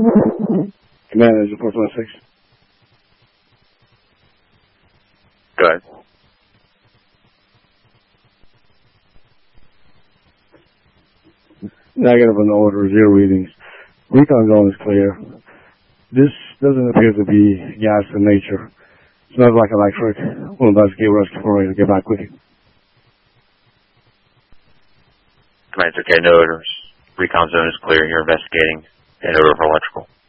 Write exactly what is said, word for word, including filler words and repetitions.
Command is four one six. Go ahead. Negative on the order, zero readings. Recon zone is clear. This doesn't appear to be gas in nature. It smells like electric. We'll investigate respiratory and get back with you. Command, it's okay, no odors. Recon zone is clear. You're investigating and over for electrical.